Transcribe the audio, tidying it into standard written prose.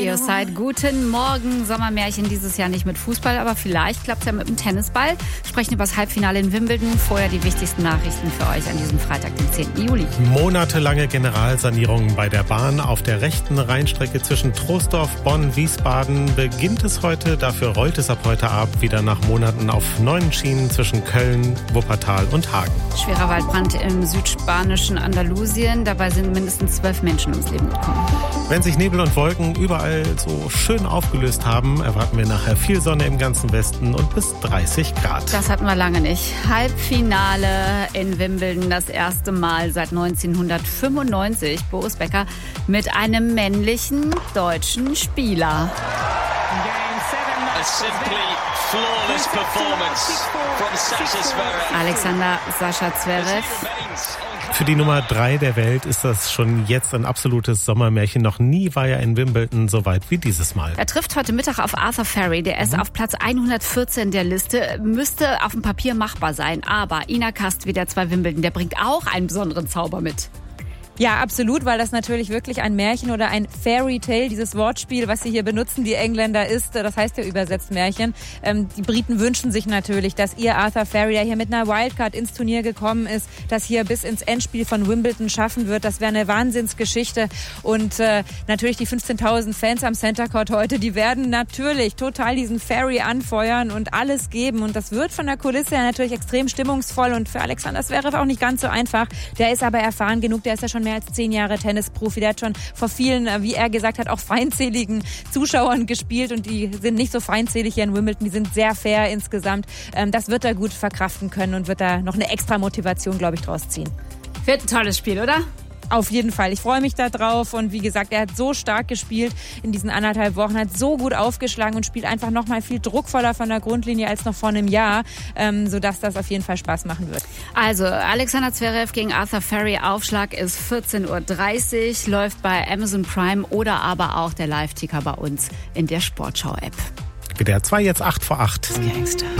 Radio-Side. Guten Morgen. Sommermärchen dieses Jahr nicht mit Fußball, aber vielleicht klappt es ja mit dem Tennisball. Wir sprechen über das Halbfinale in Wimbledon. Vorher die wichtigsten Nachrichten für euch an diesem Freitag, den 10. Juli. Monatelange Generalsanierungen bei der Bahn auf der rechten Rheinstrecke zwischen Troisdorf, Bonn, Wiesbaden beginnt es heute. Dafür rollt es ab heute Abend wieder nach Monaten auf 9 Schienen zwischen Köln, Wuppertal und Hagen. Schwerer Waldbrand im südspanischen Andalusien. Dabei sind mindestens 12 Menschen ums Leben gekommen. Wenn sich Nebel und Wolken überall so schön aufgelöst haben, erwarten wir nachher viel Sonne im ganzen Westen und bis 30 Grad. Das hatten wir lange nicht. Halbfinale in Wimbledon, das erste Mal seit 1995. Boris Becker mit einem männlichen deutschen Spieler. A simply flawless performance from Sascha Zverev. Alexander Sascha Zverev. Für die Nummer 3 der Welt ist das schon jetzt ein absolutes Sommermärchen. Noch nie war er in Wimbledon so weit wie dieses Mal. Er trifft heute Mittag auf Arthur Ferry. Der ist auf Platz 114 der Liste. Müsste auf dem Papier machbar sein. Aber Ina Kast, wie der 2 Wimbledon, der bringt auch einen besonderen Zauber mit. Ja, absolut, weil das natürlich wirklich ein Märchen oder ein Fairy Tale, dieses Wortspiel, was sie hier benutzen, die Engländer, ist. Das heißt ja übersetzt Märchen. Die Briten wünschen sich natürlich, dass ihr Arthur Ferry, der hier mit einer Wildcard ins Turnier gekommen ist, das hier bis ins Endspiel von Wimbledon schaffen wird. Das wäre eine Wahnsinnsgeschichte. Und natürlich die 15.000 Fans am Center Court heute, die werden natürlich total diesen Ferry anfeuern und alles geben. Und das wird von der Kulisse her natürlich extrem stimmungsvoll. Und für Alexander Zverev auch nicht ganz so einfach. Der ist aber erfahren genug, der ist ja schon mehr als 10 Jahre Tennisprofi. Der hat schon vor vielen, wie er gesagt hat, auch feindseligen Zuschauern gespielt und die sind nicht so feindselig hier in Wimbledon, die sind sehr fair insgesamt. Das wird er gut verkraften können und wird da noch eine extra Motivation, glaube ich, draus ziehen. Wird ein tolles Spiel, oder? Auf jeden Fall. Ich freue mich da drauf und wie gesagt, er hat so stark gespielt in diesen 1,5 Wochen, hat so gut aufgeschlagen und spielt einfach noch mal viel druckvoller von der Grundlinie als noch vor einem Jahr, sodass das auf jeden Fall Spaß machen wird. Also Alexander Zverev gegen Arthur Ferry, Aufschlag ist 14.30 Uhr, läuft bei Amazon Prime oder aber auch der Live-Ticker bei uns in der Sportschau-App. WDR 2 jetzt 8 vor 8. Das Gangster.